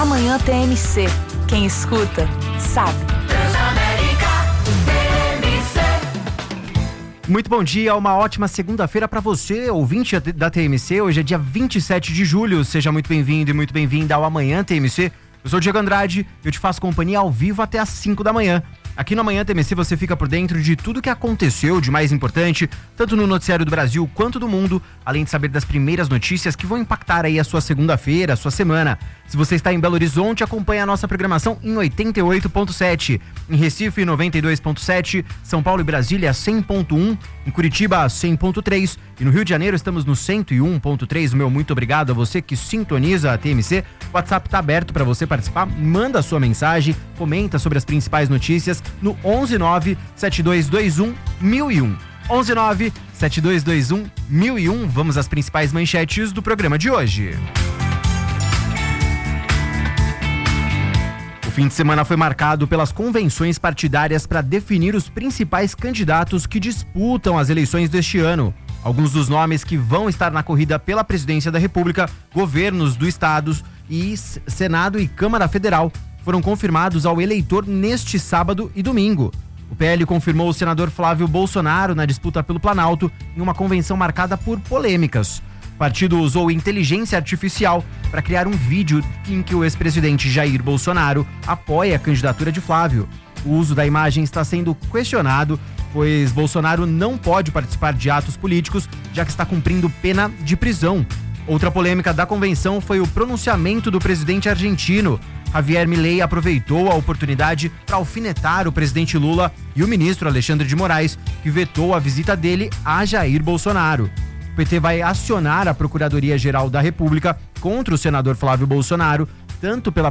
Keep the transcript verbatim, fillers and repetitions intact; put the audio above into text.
Amanhã T M C. Quem escuta, sabe. Muito bom dia, uma ótima segunda-feira para você, ouvinte da T M C. Hoje é dia vinte e sete de julho, seja muito bem-vindo e muito bem-vinda ao Amanhã T M C. Eu sou o Diego Andrade e eu te faço companhia ao vivo até às cinco da manhã. Aqui no Amanhã T M C você fica por dentro de tudo que aconteceu de mais importante, tanto no noticiário do Brasil quanto do mundo, além de saber das primeiras notícias que vão impactar aí a sua segunda-feira, a sua semana. Se você está em Belo Horizonte, acompanhe a nossa programação em oitenta e oito ponto sete, em Recife noventa e dois ponto sete, São Paulo e Brasília cem ponto um, em Curitiba cem ponto três e no Rio de Janeiro estamos no cento e um ponto três. Meu muito obrigado a você que sintoniza a T M C. O WhatsApp está aberto para você participar, manda a sua mensagem, comenta sobre as principais notícias no onze nove sete dois dois um mil e um. onze nove sete dois dois um mil e um. Vamos às principais manchetes do programa de hoje. O fim de semana foi marcado pelas convenções partidárias para definir os principais candidatos que disputam as eleições deste ano. Alguns dos nomes que vão estar na corrida pela presidência da República, governos do estado e Senado e Câmara Federal foram confirmados ao eleitor neste sábado e domingo. O P L confirmou o senador Flávio Bolsonaro na disputa pelo Planalto em uma convenção marcada por polêmicas. O partido usou inteligência artificial para criar um vídeo em que o ex-presidente Jair Bolsonaro apoia a candidatura de Flávio. O uso da imagem está sendo questionado, pois Bolsonaro não pode participar de atos políticos, já que está cumprindo pena de prisão. Outra polêmica da convenção foi o pronunciamento do presidente argentino. Javier Milei aproveitou a oportunidade para alfinetar o presidente Lula e o ministro Alexandre de Moraes, que vetou a visita dele a Jair Bolsonaro. O P T vai acionar a Procuradoria-Geral da República contra o senador Flávio Bolsonaro, tanto pela